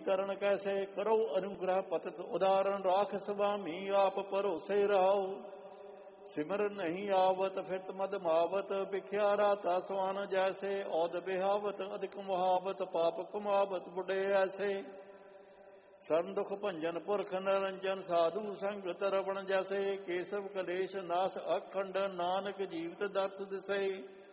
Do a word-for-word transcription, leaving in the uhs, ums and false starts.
ਤਰਨ ਕੈਸੇ ਕਰੋ ਅਨੁਗ੍ਰਹ ਪਤਿਤ ਉਦਾਹਰਨ ਰਾਖ ਸੁਭਾਮੀ ਆਪ ਭਰੋਸੇ ਰਹਾਓ ਸਿਮਰ ਨਹੀਂ ਆਵਤ ਫਿਰਤ ਮਦ ਮਾਵਤ ਵਿਖਿਆ ਰਾਤਾ ਸਵਾਨ ਜੈਸੇ ਔਦ ਬਿਹਾਵਤ ਅਧਿਕ ਮੁਹਾਵਤ ਪਾਪ ਕਮਾਵਤ ਬੁੱਢੇ ਐਸੇ ਸਰਨ ਦੁਖ ਭੰਜਨ ਪੁਰਖ ਨਰੰਜਨ ਸਾਧੂ ਸੰਗਤ ਰਵਣ ਜੈਸੇ ਕੇਸਵ ਕਲੇਸ਼ ਨਾਸ ਅਖੰਡ ਨਾਨਕ ਜੀਵਤ ਦਰਸ ਦਿਸੇ